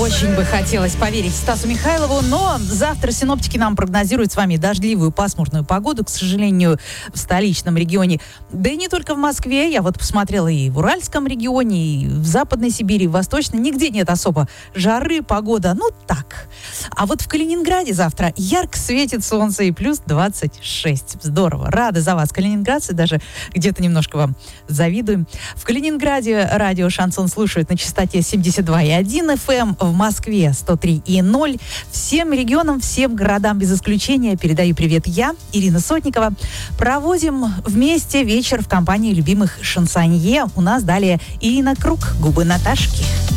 Очень бы хотелось поверить Стасу Михайлову, но завтра синоптики нам прогнозируют с вами дождливую пасмурную погоду, к сожалению, в столичном регионе. Да и не только в Москве. Я вот посмотрела и в Уральском регионе, и в Западной Сибири, и в Восточной. Нигде нет особо жары, погода, ну так. А вот в Калининграде завтра ярко светит солнце и плюс 26. Здорово. Рада за вас, калининградцы, даже где-то немножко вам завидуем. В Калининграде радио «Шансон» слушают на частоте 72,1 FM, в Москве 103,0. Всем регионам, всем городам без исключения передаю привет я, Ирина Сотникова. Проводим вместе вечер в компании любимых шансонье. У нас далее Ирина Круг, «Губы Наташки».